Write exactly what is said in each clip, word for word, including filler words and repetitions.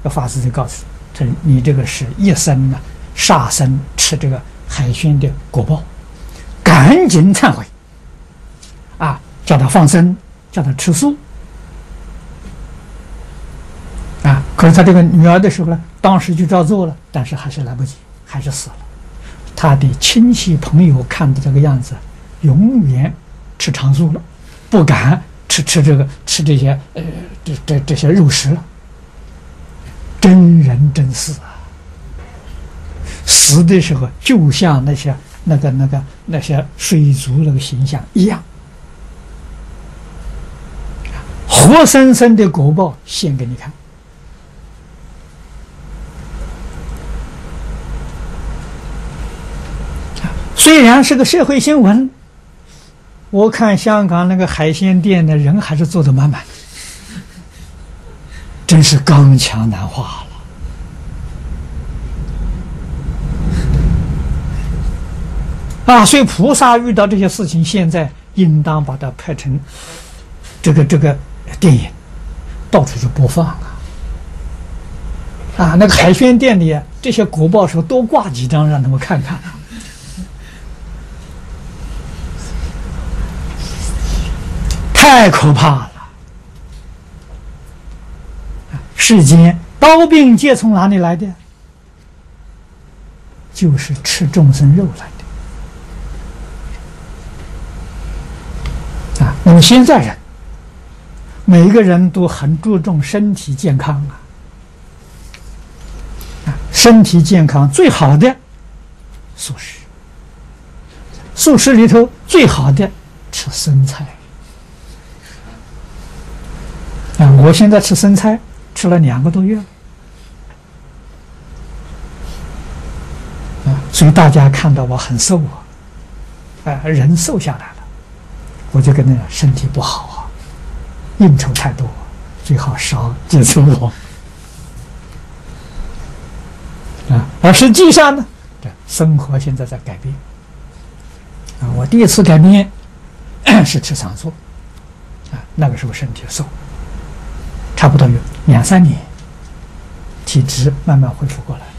这法师就告诉他：“你这个是一生呢杀生吃这个海鲜的果报，赶紧忏悔啊！叫他放生，叫他吃素啊！可是他这个女儿的时候呢，当时就照做了，但是还是来不及，还是死了。他的亲戚朋友看到这个样子，永远吃长素了，不敢吃吃这个吃这些呃这这这些肉食了。”真人真事啊！死的时候就像那些那个那个那些水族那个形象一样，活生生的果报现给你看。虽然是个社会新闻，我看香港那个海鲜店的人还是坐得满满的。真是刚强难化了啊！所以菩萨遇到这些事情，现在应当把它拍成这个这个电影，到处去播放啊！啊，那个海鲜店里这些果报时候多挂几张，让他们看看啊！太可怕了！世间刀兵皆从哪里来的？就是吃众生肉来的啊！那么现在人，每个人都很注重身体健康啊！啊，身体健康最好的素食，素食里头最好的吃生菜啊！我现在吃生菜。吃了两个多月了，啊，所以大家看到我很瘦啊，啊，人瘦下来了，我就跟那个身体不好啊，应酬太多，最好少接触我，啊，而实际上呢，这生活现在在改变，啊，我第一次改变是吃长素，啊，那个时候身体瘦。差不多有两三年，体质慢慢恢复过来。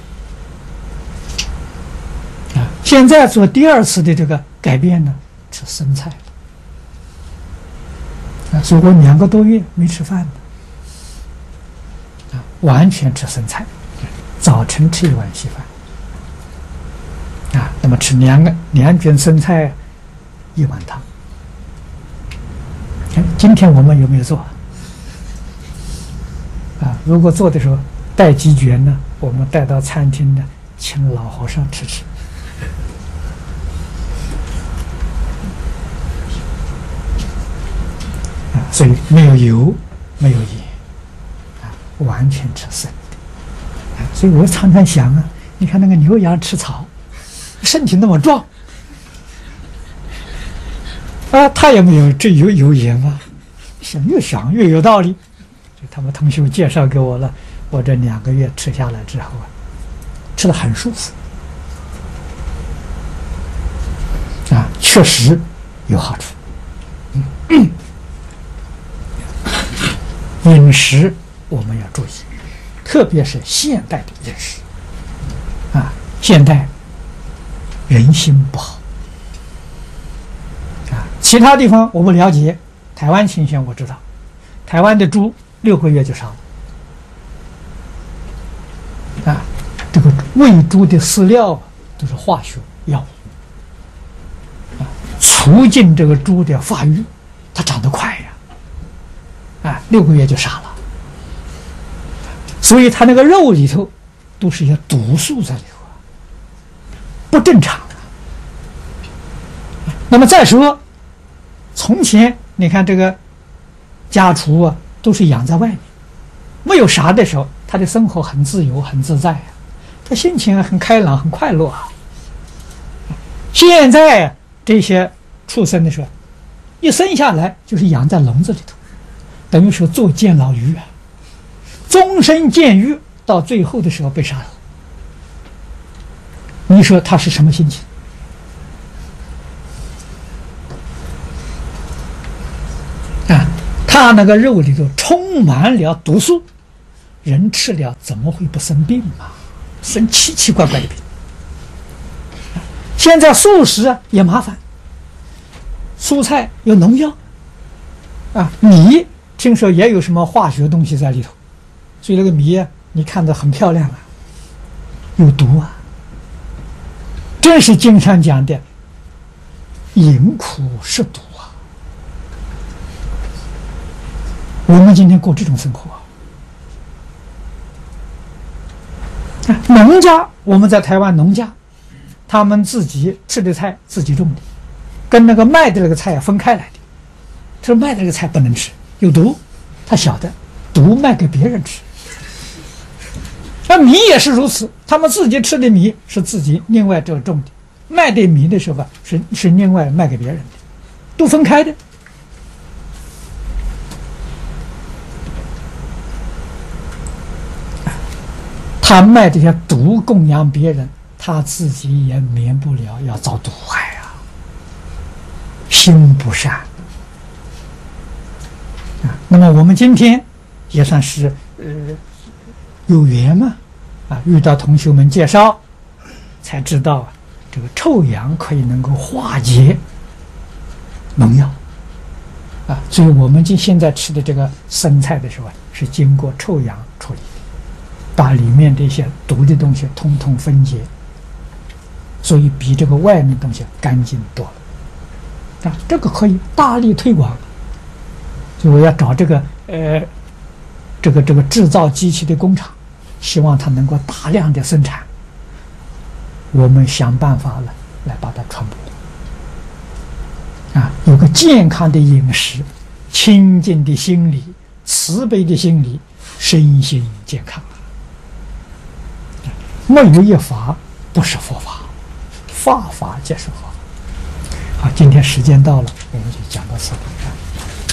啊，现在做第二次的这个改变呢，吃生菜了。啊，所以我两个多月没吃饭的，啊，完全吃生菜，早晨吃一碗稀饭，啊，那么吃两个两卷生菜，一碗汤。哎，今天我们有没有做？啊，如果做的时候带几卷呢，我们带到餐厅呢，请老和尚吃吃。啊，所以没有油，没有盐，啊，完全吃生的。啊，所以我常常想啊，你看那个牛羊吃草，身体那么壮，啊，他也没有这有油盐吗？想越想越有道理。他们同学介绍给我了，我这两个月吃下来之后啊，吃得很舒服，啊，确实有好处。嗯，饮食我们要注意，特别是现代的饮食，啊，现代人心不好，啊，其他地方我不了解，台湾情形我知道，台湾的猪六个月就杀了，啊，这个喂猪的饲料都是化学药物，啊，促进这个猪的发育，它长得快呀，啊，六个月就杀了，所以它那个肉里头都是一些毒素在里头啊，不正常的。那么再说，从前你看这个家畜啊，都是养在外面，没有啥的时候，他的生活很自由、很自在啊，他心情很开朗、很快乐啊。现在这些畜生的时候，一生下来就是养在笼子里头，等于是做监牢鱼啊，终身监狱，到最后的时候被杀了。你说他是什么心情？啊，他那个肉里头充满了毒素， 人吃了怎么会不生病嘛？生奇奇怪怪的病。现在素食也麻烦，蔬菜有农药啊，米听说也有什么化学东西在里头，所以那个米啊，你看着很漂亮啊，有毒啊。正是经上讲的饮苦食毒啊。我们今天过这种生活啊，农家，我们在台湾农家，他们自己吃的菜自己种的，跟那个卖的那个菜分开来的。这卖的那个菜不能吃，有毒，他晓得，毒卖给别人吃。那米也是如此，他们自己吃的米是自己另外这种的，卖的米的时候是是另外卖给别人的，都分开的。他卖这些毒供养别人，他自己也免不了要遭毒害啊，心不善啊。那么我们今天也算是呃有缘嘛，啊，遇到同学们介绍，才知道这个臭氧可以能够化解农药啊，所以我们今现在吃的这个生菜的时候是经过臭氧处理，把里面这些毒的东西通通分解，所以比这个外面东西干净多了啊。这个可以大力推广，所以我要找这个呃这个这个制造机器的工厂，希望它能够大量的生产，我们想办法了来把它传播啊，有个健康的饮食，清净的心理，慈悲的心理，身心健康。没有一法不是佛法，法法皆是佛法。好，今天时间到了，我们就讲到此。